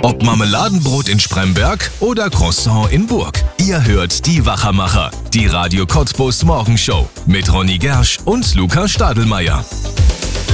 Ob Marmeladenbrot in Spremberg oder Croissant in Burg. Ihr hört die Wachermacher, die Radio Cottbus Morgenshow mit Ronny Gersch und Luca Stadelmeier.